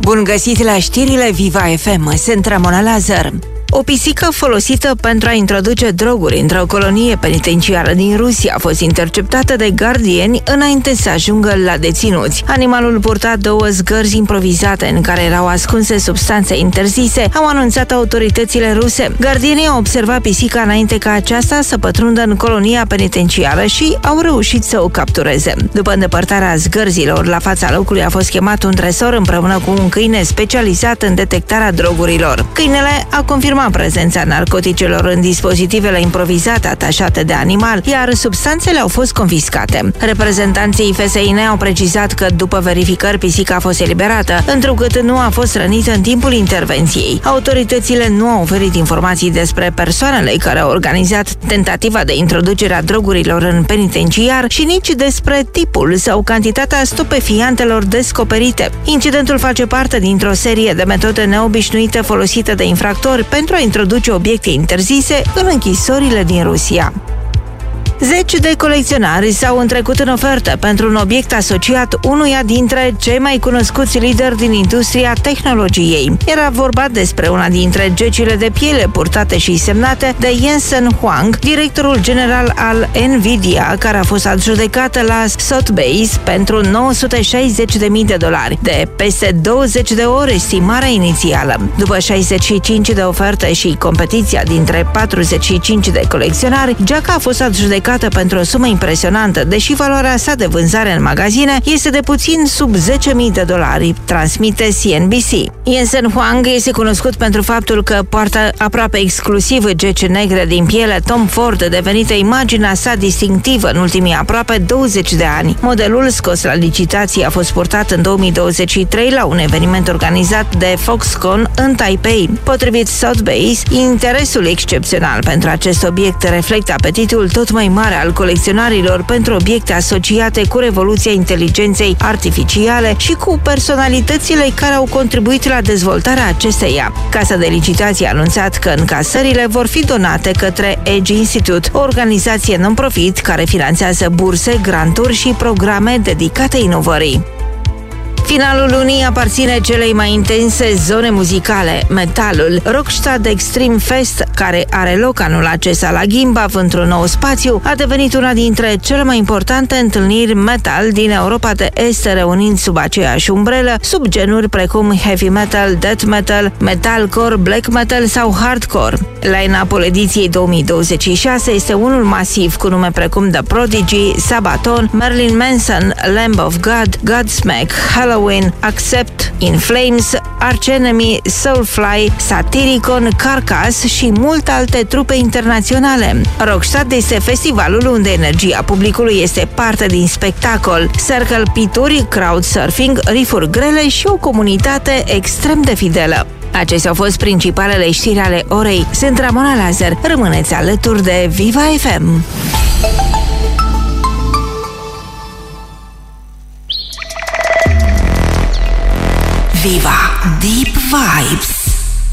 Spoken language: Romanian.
Bun găsit la știrile Viva FM, sunt Ramona Lazar. O pisică folosită pentru a introduce droguri într-o colonie penitenciară din Rusia a fost interceptată de gardieni înainte să ajungă la deținuți. Animalul purta 2 zgărzi improvizate în care erau ascunse substanțe interzise, au anunțat autoritățile ruse. Gardienii au observat pisica înainte ca aceasta să pătrundă în colonia penitenciară și au reușit să o captureze. După îndepărtarea zgărzilor, la fața locului a fost chemat un tresor împreună cu un câine specializat în detectarea drogurilor. Câinele a confirmat prezența narcoticelor în dispozitivele improvizate atașate de animal, iar substanțele au fost confiscate. Reprezentanții FSIN au precizat că după verificări pisica a fost eliberată, întrucât nu a fost rănită în timpul intervenției. Autoritățile nu au oferit informații despre persoanele care au organizat tentativa de introducere a drogurilor în penitenciar și nici despre tipul sau cantitatea stupefiantelor descoperite. Incidentul face parte dintr-o serie de metode neobișnuite folosite de infractori pentru a introduce obiecte interzise în închisorile din Rusia. 10 de colecționari s-au întrecut în ofertă pentru un obiect asociat unuia dintre cei mai cunoscuți lideri din industria tehnologiei. Era vorba despre una dintre gecile de piele purtate și semnate de Jensen Huang, directorul general al Nvidia, care a fost adjudecată la Sotheby's pentru $960.000, de peste 20 de ori estimarea inițială. După 65 de oferte și competiția dintre 45 de colecționari, geaca a fost adjudecată pentru o sumă impresionantă, deși valoarea sa de vânzare în magazine este de puțin sub $10.000, transmite CNBC. Jensen Huang este cunoscut pentru faptul că poartă aproape exclusiv geci negre din piele Tom Ford, devenită imaginea sa distinctivă în ultimii aproape 20 de ani. Modelul scos la licitație a fost purtat în 2023 la un eveniment organizat de Foxconn în Taipei. Potrivit Sotheby's, interesul excepțional pentru acest obiect reflectă apetitul tot mai mare al colecționarilor pentru obiecte asociate cu revoluția inteligenței artificiale și cu personalitățile care au contribuit la dezvoltarea acesteia. Casa de licitație a anunțat că încasările vor fi donate către Edge Institute, o organizație non-profit care finanțează burse, granturi și programe dedicate inovării. Finalul lunii aparține celei mai intense zone muzicale, metalul. Rockstad Extreme Fest, care are loc anul acesta la Gimbav, într-un nou spațiu, a devenit una dintre cele mai importante întâlniri metal din Europa de Est, reunind sub aceeași umbrelă subgenuri precum heavy metal, death metal, metalcore, black metal sau hardcore. Line-up-ul ediției 2026 este unul masiv, cu nume precum The Prodigy, Sabaton, Marilyn Manson, Lamb of God, Godsmack, Halloween, Accept, In Flames, Arch Enemy, Soulfly, Satyricon, Carcass și multe alte trupe internaționale. Rockstad este festivalul unde energia publicului este parte din spectacol. Circle pituri, crowdsurfing, riffuri grele și o comunitate extrem de fidelă. Acestea au fost principalele știri ale orei. Sunt Ramona Lazar. Rămâneți alături de Viva FM. Viva Deep Vibes.